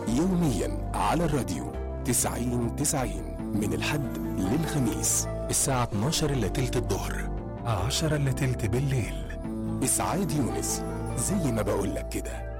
يوميا على الراديو 90 من الحد للخميس الساعة 12 إلا تلت الظهر 10 إلا تلت بالليل. إسعاد يونس، زي ما بقولك كده.